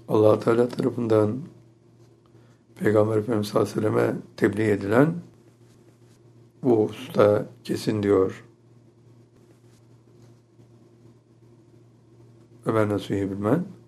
Allah Teala tarafından Peygamber Efendimiz sallallahu aleyhi ve selleme tebliğ edilen bu hususta kesin diyor Ömer Nasuhi Bilmen.